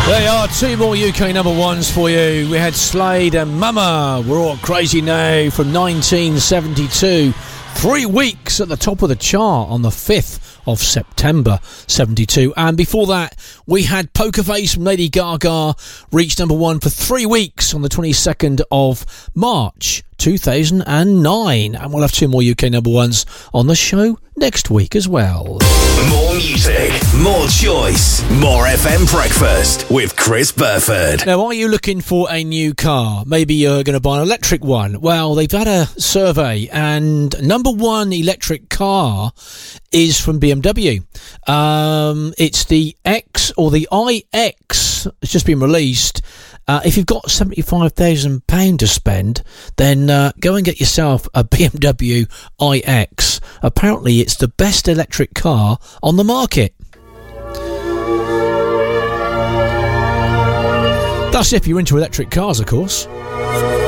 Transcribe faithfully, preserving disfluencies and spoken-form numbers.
There are two more U K number ones for you. We had Slade and Mama, We're All Crazy Now from nineteen seventy-two. Three weeks at the top of the chart on the fifth of September seventy-two. And before that, we had Poker Face from Lady Gaga, reached number one for three weeks on the twenty-second of March two thousand nine. And we'll have two more U K number ones on the show next week as well. More music, more choice, more F M breakfast with Chris Burford. Now, are you looking for a new car? Maybe you're going to buy an electric one. Well, they've had a survey, and number one electric car is from B M W. Um, it's the X or the i X. It's just been released. Uh, if you've got seventy-five thousand pounds to spend, then uh, go and get yourself a B M W i X. Apparently, it's the best electric car on the market. That's if you're into electric cars, of course.